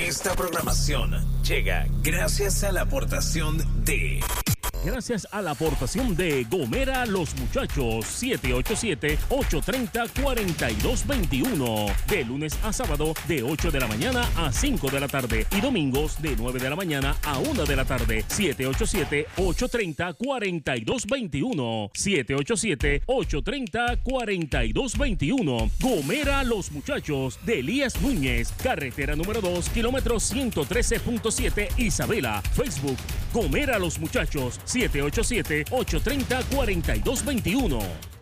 Esta programación llega gracias a la aportación de... Gracias a la aportación de Gomera Los Muchachos, 787-830-4221. De lunes a sábado, de 8 de la mañana a 5 de la tarde. Y domingos, de 9 de la mañana a 1 de la tarde. 787-830-4221. 787-830-4221. Gomera Los Muchachos, de Elías Núñez. Carretera número 2, kilómetro 113.7, Isabela. Facebook, Gomera Los Muchachos, 787-830-4221.